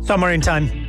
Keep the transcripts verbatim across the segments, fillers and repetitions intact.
Summer in Time.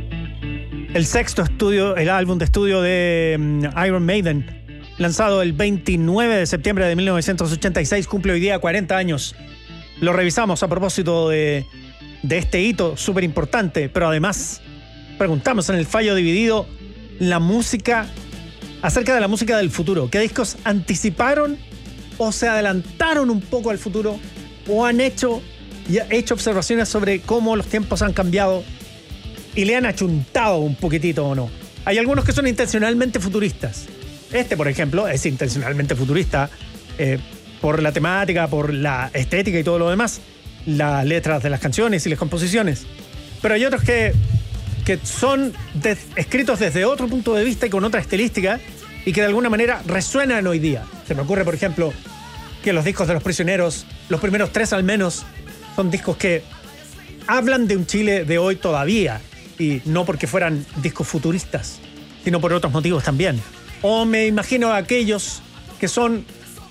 El sexto estudio, el álbum de estudio de um, Iron Maiden, lanzado el veintinueve de septiembre de mil novecientos ochenta y seis, cumple hoy día cuarenta años. Lo revisamos a propósito de, de este hito súper importante, pero además preguntamos en el fallo dividido la música, acerca de la música del futuro. ¿Qué discos anticiparon o se adelantaron un poco al futuro o han hecho, hecho observaciones sobre cómo los tiempos han cambiado y le han achuntado un poquitito o no? Hay algunos que son intencionalmente futuristas. Este, por ejemplo, es intencionalmente futurista eh, por la temática, por la estética y todo lo demás, las letras de las canciones y las composiciones. Pero hay otros que, que son de, escritos desde otro punto de vista y con otra estilística y que de alguna manera resuenan hoy día. Se me ocurre, por ejemplo, que los discos de Los Prisioneros, los primeros tres al menos, son discos que hablan de un Chile de hoy todavía, y no porque fueran discos futuristas, sino por otros motivos también. O me imagino a aquellos que son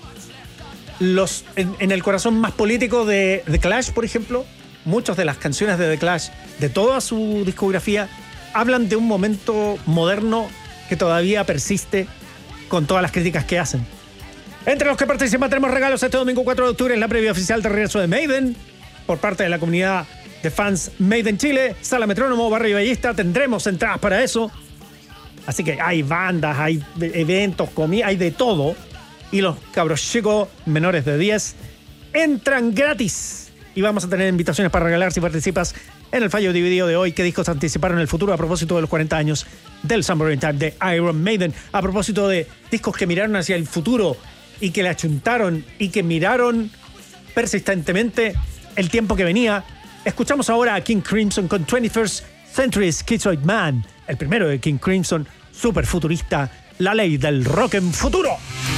los en, en el corazón más político de The Clash, por ejemplo. Muchas de las canciones de The Clash, de toda su discografía, hablan de un momento moderno que todavía persiste con todas las críticas que hacen. Entre los que participan tenemos regalos este domingo cuatro de octubre en la previa oficial de regreso de Maiden por parte de la comunidad de fans Maiden Chile, Sala Metrónomo, Barrio Bellista. Tendremos entradas para eso. Así que hay bandas, hay eventos, comida, hay de todo. Y los cabros chicos menores de diez entran gratis. Y vamos a tener invitaciones para regalar si participas en el fallo dividido de hoy. ¿Qué discos anticiparon el futuro a propósito de los cuarenta años del Summer in Time de Iron Maiden? A propósito de discos que miraron hacia el futuro y que le achuntaron y que miraron persistentemente el tiempo que venía. Escuchamos ahora a King Crimson con twenty-first Century Schizoid Man, el primero de King Crimson, súper futurista, la ley del rock en futuro.